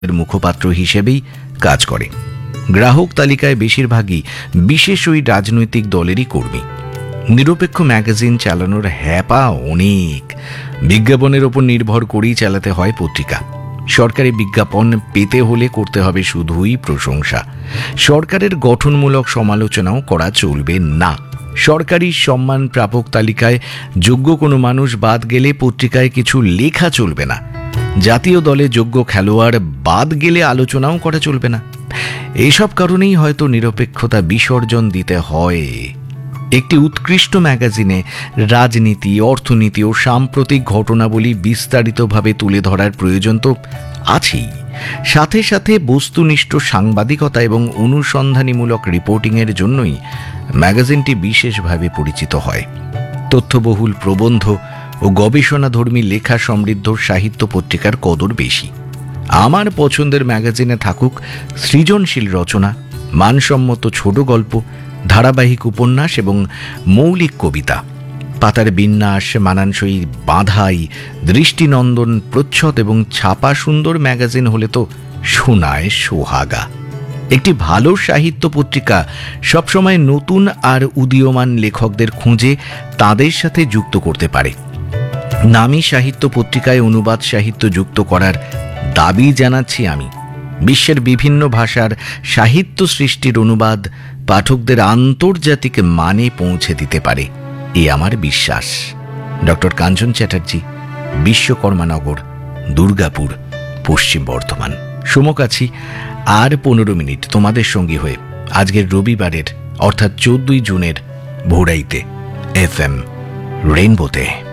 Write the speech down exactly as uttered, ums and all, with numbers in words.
মুখপাত্র হিসেবেই কাজ করে। গ্রাহক তালিকায় বেশিরভাগই বিশেষ ওই রাজনৈতিক দলেরই কর্মী। নিরপেক্ষ ম্যাগাজিন চালানোর হ্যাপা অনেক, বিজ্ঞাপনের ওপর নির্ভর করেই চালাতে হয় পত্রিকা। সরকারি বিজ্ঞাপন পেতে হলে করতে হবে শুধুই প্রশংসা, সরকারের গঠনমূলক সমালোচনাও করা চলবে না। সরকারি সম্মান প্রাপক তালিকায় যোগ্য কোনো মানুষ বাদ গেলে পত্রিকায় কিছু লেখা চলবে না। জাতীয় দলে যোগ্য খেলোয়াড় বাদ গেলে আলোচনাও করা চলবে না। এসব কারণেই হয়তো নিরপেক্ষতা বিসর্জন দিতে হয়। একটি উৎকৃষ্ট ম্যাগাজিনে রাজনীতি, অর্থনীতি ও সাম্প্রতিক ঘটনাবলী বিস্তারিতভাবে তুলে ধরার প্রয়োজন তো আছেই। সাথে সাথে বস্তুনিষ্ঠ সাংবাদিকতা এবং অনুসন্ধানীমূলক রিপোর্টিংয়ের জন্যই ম্যাগাজিনটি বিশেষভাবে পরিচিত হয়। তথ্যবহুল প্রবন্ধ ও গবেষণাধর্মী লেখা সমৃদ্ধ সাহিত্য পত্রিকার কদর বেশি। আমার পছন্দের ম্যাগাজিনে থাকুক সৃজনশীল রচনা, মানসম্মত ছোট গল্প, ধারাবাহিক উপন্যাস এবং মৌলিক কবিতা। পাতার বিন্যাস, মানানসই বাঁধাই, দৃষ্টিনন্দন প্রচ্ছদ এবং ছাপা সুন্দর ম্যাগাজিন হলে তো শোনায় সোহাগা। একটি ভালো সাহিত্য পত্রিকা সবসময় নতুন আর উদীয়মান লেখকদের খুঁজে তাদের সাথে যুক্ত করতে পারে। নামী সাহিত্য পত্রিকায় অনুবাদ সাহিত্য যুক্ত করার দাবি জানাচ্ছি আমি। বিশ্বের বিভিন্ন ভাষার সাহিত্য সৃষ্টির অনুবাদ পাঠকদের আন্তর্জাতিক মানে পৌঁছে দিতে পারে, এ আমার বিশ্বাস। ডক্টর কাঞ্চন চ্যাটার্জি, বিশ্বকর্মানগর, দুর্গাপুর, পশ্চিম বর্ধমান। সমকাছি আর পনেরো মিনিট তোমাদের সঙ্গী হয়ে আজকের রবিবারের অর্থাৎ চোদ্দই জুনের ভোরাইতে এফ এম রেইনবোতে।